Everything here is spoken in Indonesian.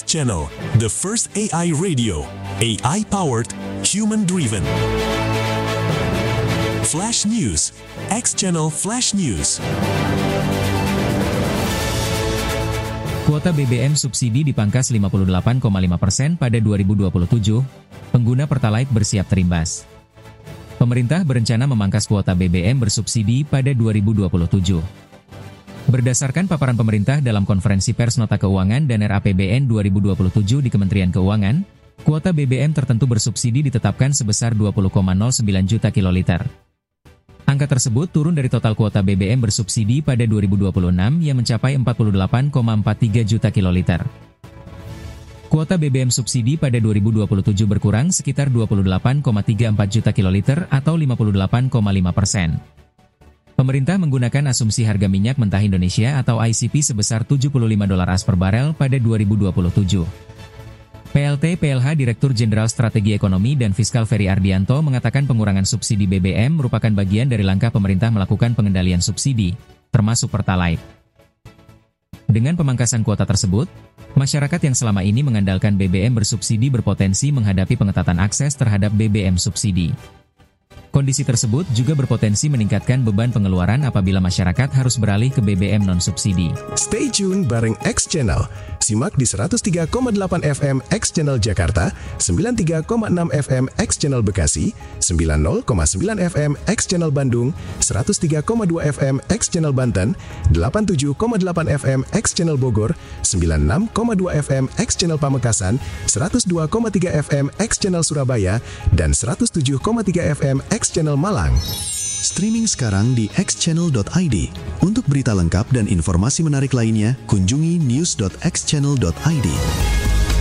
Channel, the first AI radio, AI-powered, human-driven. Flash News, X Channel Flash News. Kuota BBM subsidi dipangkas 58,5% pada 2027, pengguna Pertalite bersiap terimbas. Pemerintah berencana memangkas kuota BBM bersubsidi pada 2027. Berdasarkan paparan pemerintah dalam konferensi pers Nota Keuangan dan RAPBN 2027 di Kementerian Keuangan, kuota BBM tertentu bersubsidi ditetapkan sebesar 20,09 juta kiloliter. Angka tersebut turun dari total kuota BBM bersubsidi pada 2026 yang mencapai 48,43 juta kiloliter. Kuota BBM subsidi pada 2027 berkurang sekitar 28,34 juta kiloliter atau 58,5%. Pemerintah menggunakan asumsi harga minyak mentah Indonesia atau ICP sebesar $75 per barel pada 2027. PLT PLH Direktur Jenderal Strategi Ekonomi dan Fiskal Ferry Ardianto mengatakan pengurangan subsidi BBM merupakan bagian dari langkah pemerintah melakukan pengendalian subsidi, termasuk Pertalite. Dengan pemangkasan kuota tersebut, masyarakat yang selama ini mengandalkan BBM bersubsidi berpotensi menghadapi pengetatan akses terhadap BBM subsidi. Kondisi tersebut juga berpotensi meningkatkan beban pengeluaran apabila masyarakat harus beralih ke BBM non-subsidi. Stay tune bareng X Channel. Simak di 103,8 FM X Channel Jakarta, 93,6 FM X Channel Bekasi, 90,9 FM X Channel Bandung, 103,2 FM X Channel Banten, 87,8 FM X Channel Bogor, 96,2 FM X Channel Pamekasan, 102,3 FM X Channel Surabaya, dan 107,3 FM X Channel Malang. Streaming sekarang di xchannel.id. Untuk berita lengkap dan informasi menarik lainnya, kunjungi news.xchannel.id.